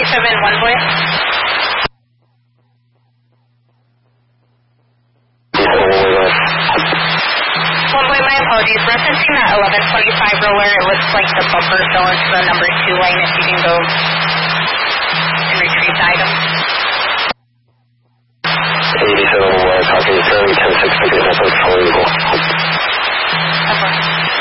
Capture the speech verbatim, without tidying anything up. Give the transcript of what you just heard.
eighty-seven, one boy. One boy, my apologies. Referencing that eleven twenty-five roller, it looks like the bumper fell into the number two lane. If you can go and retrieve the item. eighty-seven, one boy, talking to ten six, picking up with full equal. Okay.